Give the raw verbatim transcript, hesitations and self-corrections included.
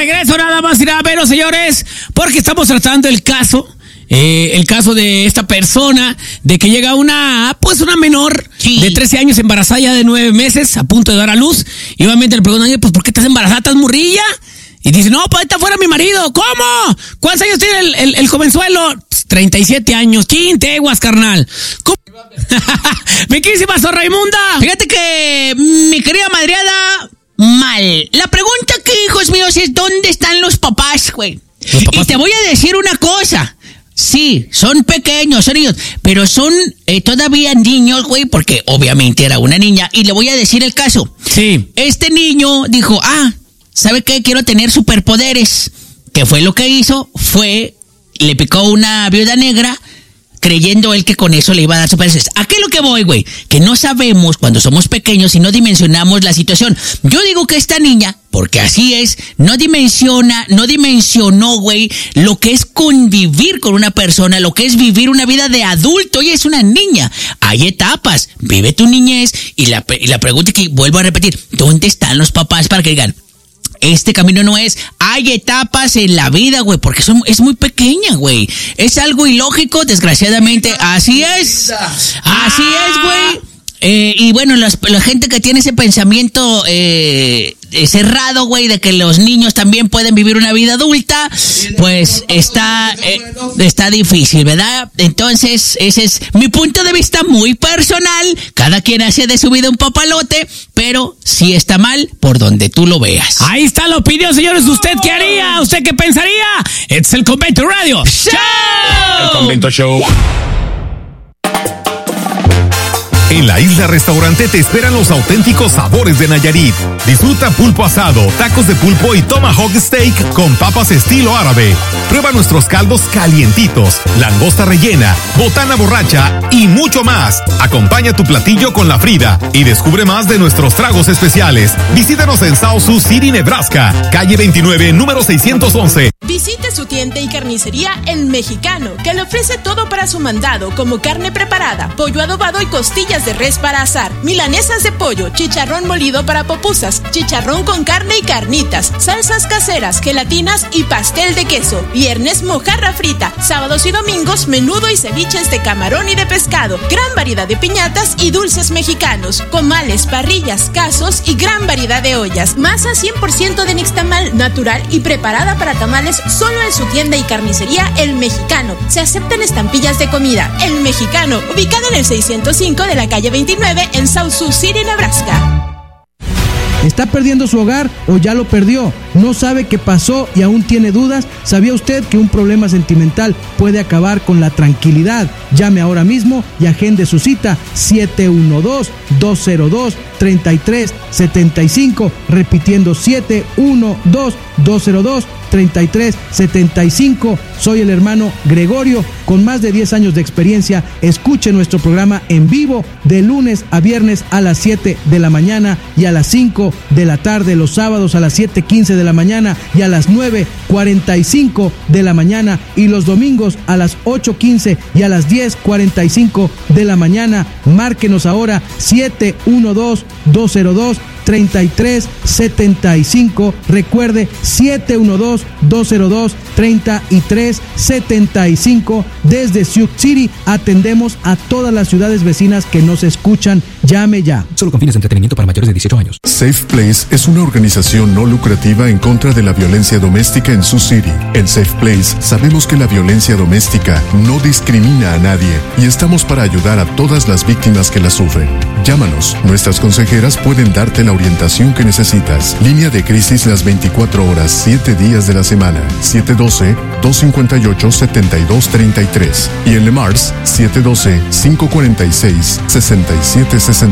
regreso nada más y nada menos, señores, porque estamos tratando el caso, eh, el caso de esta persona, de que llega una, pues una menor sí. de trece años embarazada ya de nueve meses, a punto de dar a luz, y obviamente le preguntan, oye, pues ¿por qué estás embarazada? ¿Estás morrilla? Y dice, no, pues ahí está fuera mi marido. ¿Cómo? ¿Cuántos años tiene el, el, el jovenzuelo? treinta y siete años. Quinteguas, carnal. ¿Cómo? Mi querísima Sor Raimunda. Fíjate que, mi querida madreada, mal. La pregunta aquí, hijos míos, es ¿dónde están los papás, güey? Y te voy a decir una cosa. Sí, son pequeños, son niños, pero son eh, todavía niños, güey, porque obviamente era una niña. Y le voy a decir el caso. Sí. Este niño dijo, ah, ¿sabe qué? Quiero tener superpoderes. ¿Qué fue lo que hizo? Fue, le picó una viuda negra, creyendo él que con eso le iba a dar superpoderes. ¿A qué es lo que voy, güey? Que no sabemos cuando somos pequeños y no dimensionamos la situación. Yo digo que esta niña, porque así es, no dimensiona, no dimensionó, güey, lo que es convivir con una persona, lo que es vivir una vida de adulto. Ella es una niña. Hay etapas. Vive tu niñez y la, y la pregunta que vuelvo a repetir, ¿dónde están los papás para que digan, este camino no es? Hay etapas en la vida, güey, porque son, es muy pequeña, güey. Es algo ilógico, desgraciadamente. Así es. Así es, güey. Eh, y bueno, las, la gente que tiene ese pensamiento eh, cerrado, güey, de que los niños también pueden vivir una vida adulta, pues está, eh, está difícil, ¿verdad? Entonces, ese es mi punto de vista muy personal. Cada quien hace de su vida un papalote, pero sí está mal por donde tú lo veas. Ahí está la opinión, señores. ¿Usted qué haría? ¿Usted qué pensaría? Es el Convento Radio Show. El Convento Show. En la Isla Restaurante te esperan los auténticos sabores de Nayarit. Disfruta pulpo asado, tacos de pulpo y tomahawk steak con papas estilo árabe. Prueba nuestros caldos calientitos, langosta rellena, botana borracha y mucho más. Acompaña tu platillo con la Frida y descubre más de nuestros tragos especiales. Visítanos en South Sioux City, Nebraska, calle veintinueve, número seiscientos once. Visite su tienda y carnicería El Mexicano, que le ofrece todo para su mandado, como carne preparada, pollo adobado y costillas de res para asar, milanesas de pollo, chicharrón molido para pupusas, chicharrón con carne y carnitas, salsas caseras, gelatinas y pastel de queso. Viernes, mojarra frita. Sábados y domingos, menudo y ceviches de camarón y de pescado. Gran variedad de piñatas y dulces mexicanos, comales, parrillas, casos y gran variedad de ollas. Masa cien por ciento de nixtamal, natural y preparada para tamales, solo en su tienda y carnicería El Mexicano. Se aceptan estampillas de comida. El Mexicano, ubicada en el seiscientos cinco de la calle veintinueve en South Sioux City, Nebraska. ¿Está perdiendo su hogar o ya lo perdió? ¿No sabe qué pasó y aún tiene dudas? ¿Sabía usted que un problema sentimental puede acabar con la tranquilidad? Llame ahora mismo y agende su cita siete uno dos, dos cero dos, tres tres siete cinco, repitiendo siete uno dos, dos cero dos, tres tres siete cinco. Soy el hermano Gregorio, con más de diez años de experiencia. Escuche nuestro programa en vivo de lunes a viernes a las siete de la mañana y a las cinco de la tarde, los sábados a las siete quince de la mañana y a las nueve cuarenta y cinco de la mañana, y los domingos a las ocho quince y a las diez cuarenta y cinco de la mañana. Márquenos ahora siete uno dos, dos cero dos, tres tres siete cinco. Recuerde, siete uno dos, dos cero dos, tres tres siete cinco. Desde Sioux City atendemos a todas las ciudades vecinas que nos escuchan. Llame ya. Solo con fines de entretenimiento para mayores de dieciocho años. Safe Place es una organización no lucrativa en contra de la violencia doméstica en Sioux City. En Safe Place sabemos que la violencia doméstica no discrimina a nadie y estamos para ayudar a todas las víctimas que la sufren. Llámanos. Nuestras consejeras pueden darte la orientación que necesitas. Línea de crisis las veinticuatro horas, siete días de la semana. siete uno dos, dos cinco ocho, siete dos tres tres. Y en Le Mars, siete uno dos, cinco cuatro seis, seis siete seis